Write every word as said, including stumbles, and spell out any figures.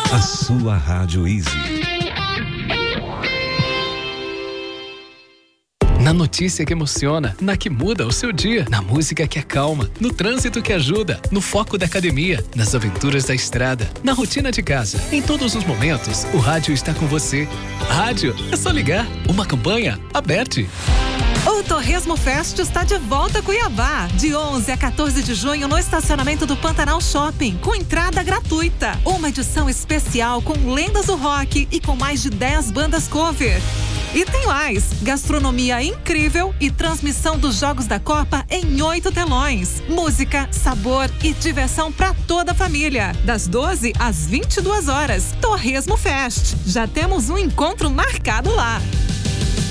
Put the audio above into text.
A sua Rádio Easy. Na notícia que emociona, na que muda o seu dia, na música que acalma, no trânsito que ajuda, no foco da academia, nas aventuras da estrada, na rotina de casa. Em todos os momentos, o rádio está com você. Rádio, é só ligar. Uma campanha aberta. O Torresmo Fest está de volta a Cuiabá, de onze a quatorze de junho no estacionamento do Pantanal Shopping, com entrada gratuita. Uma edição especial com lendas do rock e com mais de dez bandas cover. E tem mais, gastronomia incrível e transmissão dos Jogos da Copa em oito telões. Música, sabor e diversão para toda a família. Das doze às vinte e duas horas. Torresmo Fest. Já temos um encontro marcado lá.